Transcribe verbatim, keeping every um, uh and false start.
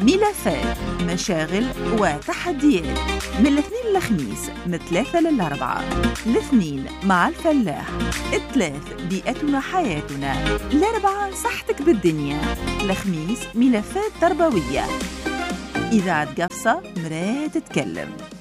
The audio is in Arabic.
ملفات، مشاغل وتحديات، من الاثنين للخميس من ثلاثة للأربعة. الاثنين مع الفلاح، الثلاث بيئتنا حياتنا، الأربعة صحتك بالدنيا، الخميس ملفات تربوية. إذاعة قفصة مرات تتكلم.